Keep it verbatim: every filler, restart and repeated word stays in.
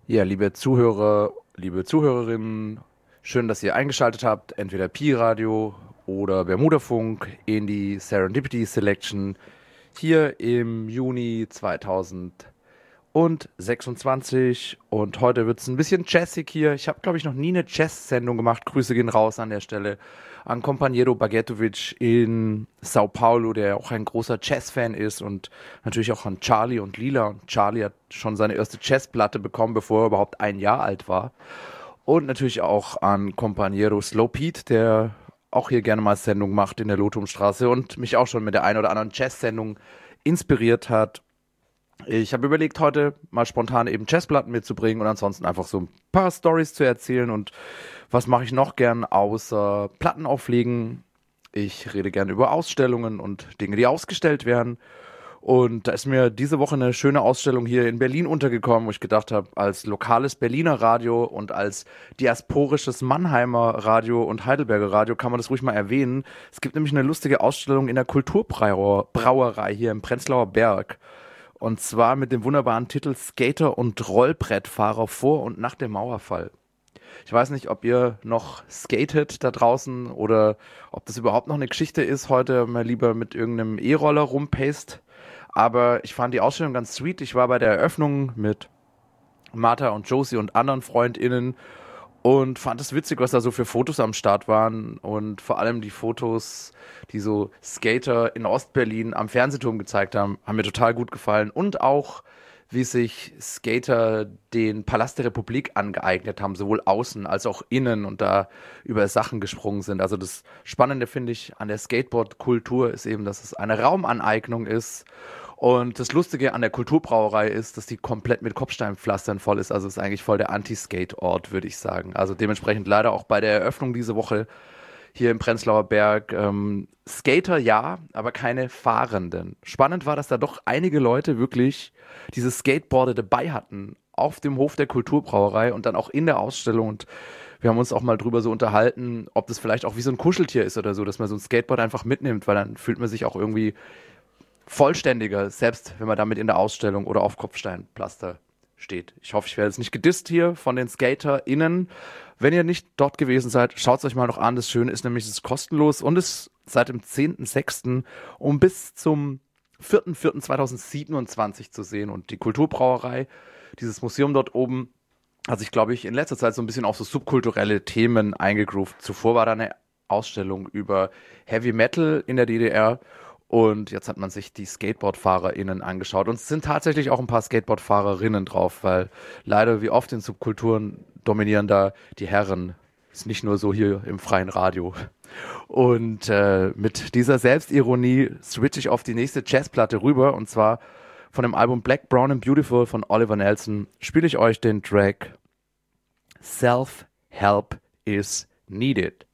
Ja, liebe Zuhörer, liebe Zuhörerinnen, schön, dass ihr eingeschaltet habt, entweder Pi Radio oder Bermudafunk in die Serendipity Selection hier im Juni zweitausendsechsundzwanzig. Und heute wird es ein bisschen jazzig hier. Ich habe, glaube ich, noch nie eine Jazz-Sendung gemacht. Grüße gehen raus an der Stelle an Compañero Bagetovic in Sao Paulo, der auch ein großer Jazz-Fan ist, und natürlich auch an Charlie und Lila. Und Charlie hat schon seine erste Jazzplatte bekommen, bevor er überhaupt ein Jahr alt war. Und natürlich auch an Compañero Slow Pete, der auch hier gerne mal Sendung macht in der Lotumstraße und mich auch schon mit der einen oder anderen Jazz-Sendung inspiriert hat. Ich habe überlegt, heute mal spontan eben Jazzplatten mitzubringen und ansonsten einfach so ein paar Stories zu erzählen. Und was mache ich noch gern außer Platten auflegen? Ich rede gerne über Ausstellungen und Dinge, die ausgestellt werden. Und da ist mir diese Woche eine schöne Ausstellung hier in Berlin untergekommen, wo ich gedacht habe, als lokales Berliner Radio und als diasporisches Mannheimer Radio und Heidelberger Radio kann man das ruhig mal erwähnen. Es gibt nämlich eine lustige Ausstellung in der Kulturbrauerei hier im Prenzlauer Berg. Und zwar mit dem wunderbaren Titel Skater und Rollbrettfahrer vor und nach dem Mauerfall. Ich weiß nicht, ob ihr noch skatet da draußen oder ob das überhaupt noch eine Geschichte ist, heute mal lieber mit irgendeinem E-Roller rumpaced. Aber ich fand die Ausstellung ganz sweet. Ich war bei der Eröffnung mit Martha und Josie und anderen FreundInnen und fand es witzig, was da so für Fotos am Start waren, und vor allem die Fotos, die so Skater in Ostberlin am Fernsehturm gezeigt haben, haben mir total gut gefallen. Und auch, wie sich Skater den Palast der Republik angeeignet haben, sowohl außen als auch innen, und da über Sachen gesprungen sind. Also das Spannende, finde ich, an der Skateboard-Kultur ist eben, dass es eine Raumaneignung ist. Und das Lustige an der Kulturbrauerei ist, dass die komplett mit Kopfsteinpflastern voll ist. Also es ist eigentlich voll der Anti-Skate-Ort, würde ich sagen. Also dementsprechend leider auch bei der Eröffnung diese Woche hier im Prenzlauer Berg ähm, Skater ja, aber keine Fahrenden. Spannend war, dass da doch einige Leute wirklich diese Skateboarder dabei hatten auf dem Hof der Kulturbrauerei und dann auch in der Ausstellung. Und wir haben uns auch mal drüber so unterhalten, ob das vielleicht auch wie so ein Kuscheltier ist oder so, dass man so ein Skateboard einfach mitnimmt, weil dann fühlt man sich auch irgendwie vollständiger, selbst wenn man damit in der Ausstellung oder auf Kopfsteinpflaster steht. Ich hoffe, ich werde jetzt nicht gedisst hier von den SkaterInnen. Wenn ihr nicht dort gewesen seid, schaut es euch mal noch an. Das Schöne ist nämlich, es ist kostenlos und es seit dem zehnten sechsten um bis zum vierten vierten zweitausendsiebenundzwanzig zu sehen. Und die Kulturbrauerei, dieses Museum dort oben, hat sich, glaube ich, in letzter Zeit so ein bisschen auf so subkulturelle Themen eingegroovt. Zuvor war da eine Ausstellung über Heavy Metal in der D D R. Und jetzt hat man sich die SkateboardfahrerInnen angeschaut. Und es sind tatsächlich auch ein paar Skateboardfahrerinnen drauf, weil leider wie oft in Subkulturen dominieren da die Herren. Ist nicht nur so hier im freien Radio. Und äh, mit dieser Selbstironie switche ich auf die nächste Jazzplatte rüber. Und zwar von dem Album Black, Brown and Beautiful von Oliver Nelson spiele ich euch den Track Self-Help is Needed.